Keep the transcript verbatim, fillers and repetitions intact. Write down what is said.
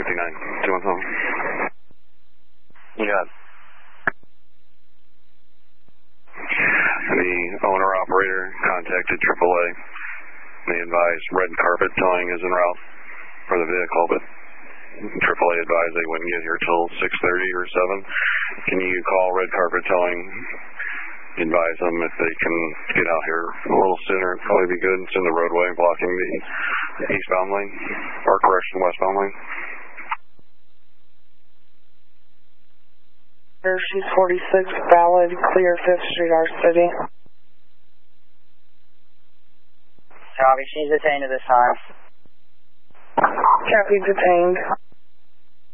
fifty-nine, two one seven. You got it. The owner-operator contacted triple A. They advised red carpet towing is en route for the vehicle, but triple A advised they wouldn't get here till six thirty or seven. Can you call red carpet towing? Advise them if they can get out here a little sooner. It'd probably be good. It's in the roadway blocking the eastbound lane, or correction, westbound lane. Hershey's forty-six, valid, clear fifth Street, R City. Copy, she's detained at this time. Copy, detained.